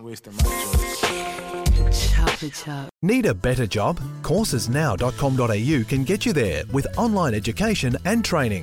wasting my choice. Chopper chop. Need a better job? Coursesnow.com.au can get you there with online education and training.